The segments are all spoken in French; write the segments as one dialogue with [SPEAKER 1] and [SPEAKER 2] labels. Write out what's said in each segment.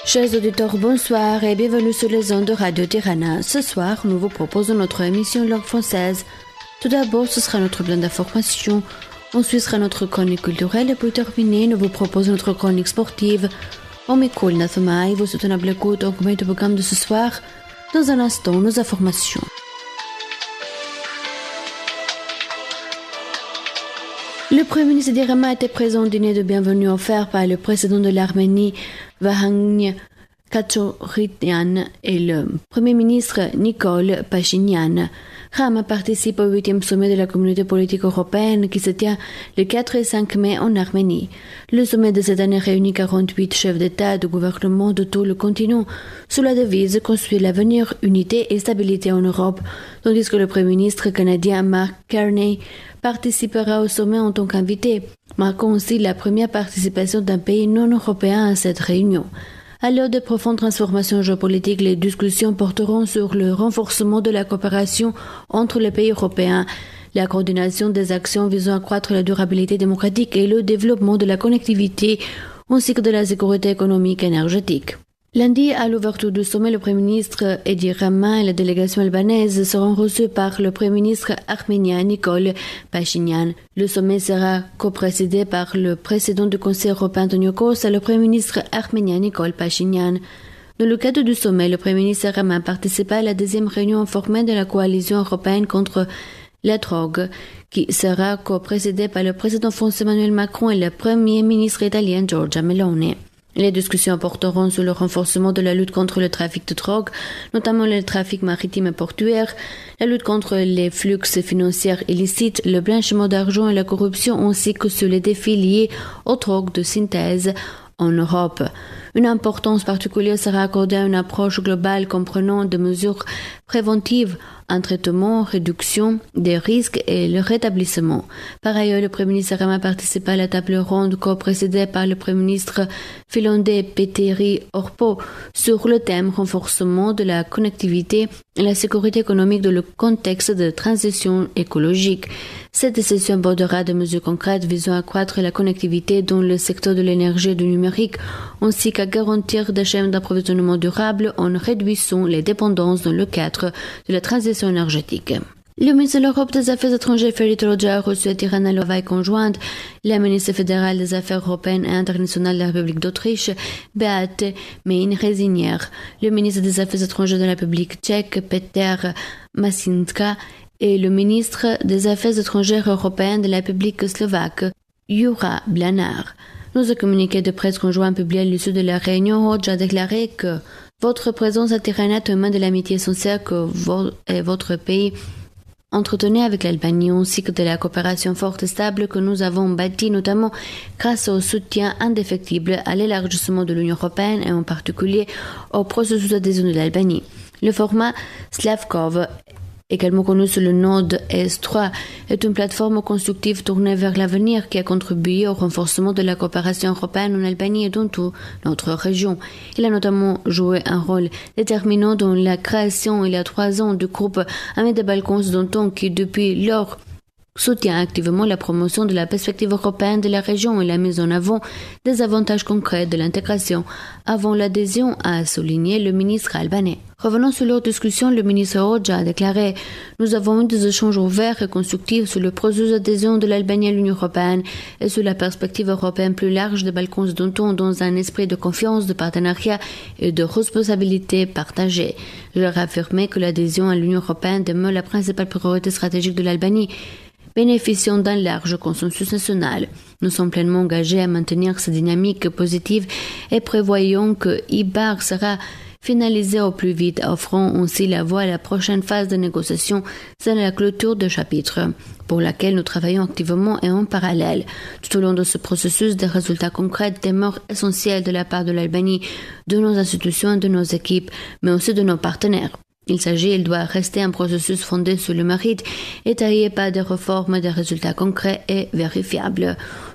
[SPEAKER 1] Chers auditeurs, bonsoir et bienvenue sur les ondes de Radio Tirana. Ce soir, nous vous proposons notre émission langue française. Tout d'abord, ce sera notre plan d'information. Ensuite sera notre chronique culturelle et pour terminer, nous vous proposons notre chronique sportive. Au micro, Nathoma, vous souhaitez une écoute au programme de ce soir. Dans un instant, nos informations. Le Premier ministre d'Irama était présent au dîner de bienvenue offert par le président de l'Arménie, Vahang Kachoryan, et le Premier ministre Nikol Pachinian. Rama participe au 8e sommet de la communauté politique européenne qui se tient le 4 et 5 mai en Arménie. Le sommet de cette année réunit 48 chefs d'État et de gouvernement de tout le continent sous la devise « Construire l'avenir, unité et stabilité en Europe », tandis que le Premier ministre canadien Mark Carney participera au sommet en tant qu'invité, marquant aussi la première participation d'un pays non européen à cette réunion. À l'heure de profondes transformations géopolitiques, les discussions porteront sur le renforcement de la coopération entre les pays européens, la coordination des actions visant à accroître la durabilité démocratique et le développement de la connectivité, ainsi que de la sécurité économique et énergétique. Lundi, à l'ouverture du sommet, le Premier ministre Edi Rama et la délégation albanaise seront reçus par le Premier ministre arménien Nikol Pachinian. Le sommet sera coprésidé par le président du Conseil européen Antonio Costa et le Premier ministre arménien Nikol Pachinian. Dans le cadre du sommet, le Premier ministre Rama participa à la deuxième réunion informelle de la coalition européenne contre la drogue, qui sera coprésidée par le président français Emmanuel Macron et le Premier ministre italien Giorgia Meloni. Les discussions porteront sur le renforcement de la lutte contre le trafic de drogue, notamment le trafic maritime et portuaire, la lutte contre les flux financiers illicites, le blanchiment d'argent et la corruption, ainsi que sur les défis liés aux drogues de synthèse en Europe. Une importance particulière sera accordée à une approche globale comprenant des mesures préventives, un traitement, réduction des risques et le rétablissement. Par ailleurs, le Premier ministre Rama participa à la table ronde co-présidée par le Premier ministre finlandais Petteri Orpo sur le thème renforcement de la connectivité et la sécurité économique dans le contexte de transition écologique. Cette session abordera des mesures concrètes visant à accroître la connectivité dans le secteur de l'énergie et du numérique, ainsi qu'à garantir des chaînes d'approvisionnement durables en réduisant les dépendances dans le cadre de la transition énergétique. Le ministre de l'Europe des Affaires étrangères Ferit Hoxha a reçu à Tirana le travail conjointe la ministre fédérale des Affaires européennes et internationales de la République d'Autriche, Beate Mein-Rezinier, le ministre des Affaires étrangères de la République tchèque, Peter Masinska, et le ministre des Affaires étrangères européennes de la République slovaque, Jura Blanar. Dans un communiqué de presse conjoint publié à l'issue de la réunion, Hoxha a déclaré que votre présence à Tirana témoigne de l'amitié sincère que votre pays entretenait avec l'Albanie, ainsi que de la coopération forte et stable que nous avons bâtie, notamment grâce au soutien indéfectible à l'élargissement de l'Union européenne et en particulier au processus d'adhésion de l'Albanie. Le format Slavkov, également connu sous le nom de S3, est une plateforme constructive tournée vers l'avenir qui a contribué au renforcement de la coopération européenne en Albanie et dans toute notre région. Il a notamment joué un rôle déterminant dans la création il y a 3 ans du groupe Amis des Balkans d'Anton qui, depuis lors, soutient activement la promotion de la perspective européenne de la région et la mise en avant des avantages concrets de l'intégration avant l'adhésion, a souligné le ministre albanais. Revenant sur leur discussion, le ministre Hoxha a déclaré « Nous avons eu des échanges ouverts et constructifs sur le processus d'adhésion de l'Albanie à l'Union européenne et sur la perspective européenne plus large des Balkans d'Anton dans un esprit de confiance, de partenariat et de responsabilité partagée. Je leur ai affirmé que l'adhésion à l'Union européenne demeure la principale priorité stratégique de l'Albanie, bénéficiant d'un large consensus national. Nous sommes pleinement engagés à maintenir cette dynamique positive et prévoyons que IBAR sera finalisé au plus vite, offrant ainsi la voie à la prochaine phase de négociation, c'est la clôture de chapitre, pour laquelle nous travaillons activement et en parallèle. Tout au long de ce processus, des résultats concrets demeurent essentiels de la part de l'Albanie, de nos institutions, de nos équipes, mais aussi de nos partenaires. Il doit rester un processus fondé sur le mérite et taillé par des réformes, des résultats concrets et vérifiables.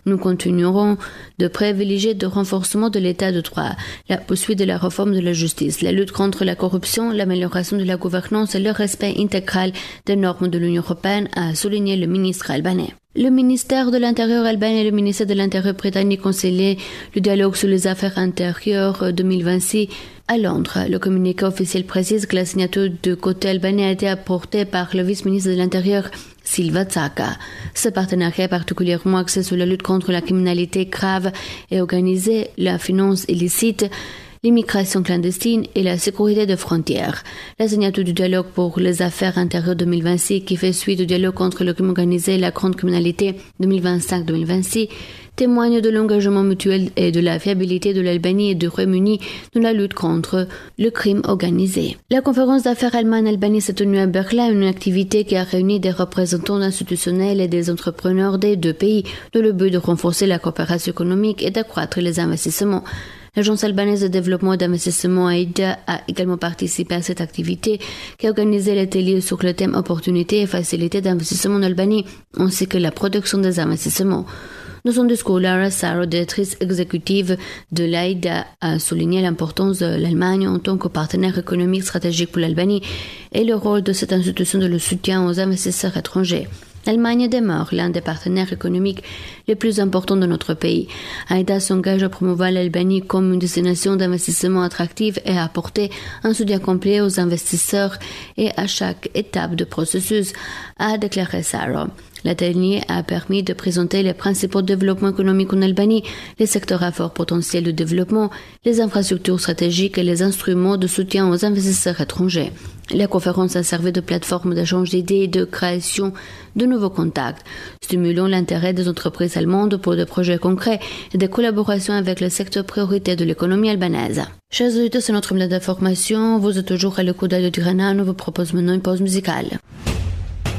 [SPEAKER 1] Nous continuerons de privilégier le renforcement de l'état de droit, la poursuite de la réforme de la justice, la lutte contre la corruption, l'amélioration de la gouvernance et le respect intégral des normes de l'Union européenne, a souligné le ministre albanais. Le ministère de l'Intérieur albanais et le ministère de l'Intérieur britannique ont scellé le dialogue sur les affaires intérieures 2026 à Londres. Le communiqué officiel précise que la signature du côté albanais a été apportée par le vice-ministre de l'Intérieur Silva Tsaka. Ce partenariat est particulièrement axé sur la lutte contre la criminalité grave et organisée, la finance illicite, l'immigration clandestine et la sécurité des frontières. La signature du dialogue pour les affaires intérieures 2026, qui fait suite au dialogue contre le crime organisé et la grande criminalité 2025-2026, témoigne de l'engagement mutuel et de la fiabilité de l'Albanie et du Royaume-Uni dans la lutte contre le crime organisé. La conférence d'affaires Allemagne-Albanie s'est tenue à Berlin, une activité qui a réuni des représentants institutionnels et des entrepreneurs des deux pays dans le but de renforcer la coopération économique et d'accroître les investissements. L'Agence albanaise de développement et d'investissement AIDA a également participé à cette activité qui a organisé l'atelier sur le thème opportunités et facilités d'investissement en Albanie ainsi que la protection des investissements. Dans son discours, Lara Saro, directrice exécutive de l'AIDA, a souligné l'importance de l'Allemagne en tant que partenaire économique stratégique pour l'Albanie et le rôle de cette institution de le soutien aux investisseurs étrangers. L'Allemagne demeure l'un des partenaires économiques les plus importants de notre pays. AIDA s'engage à promouvoir l'Albanie comme une destination d'investissement attractive et à apporter un soutien complet aux investisseurs et à chaque étape du processus, a déclaré Saro. L'atelier a permis de présenter les principaux développements économiques en Albanie, les secteurs à fort potentiel de développement, les infrastructures stratégiques et les instruments de soutien aux investisseurs étrangers. La conférence a servi de plateforme d'échange d'idées et de création de nouveaux contacts, stimulant l'intérêt des entreprises allemandes pour des projets concrets et des collaborations avec le secteur prioritaire de l'économie albanaise. Chers auditeurs, c'est notre média d'information. Vous êtes toujours à l'écoute de Tirana. Nous vous proposons maintenant une pause musicale.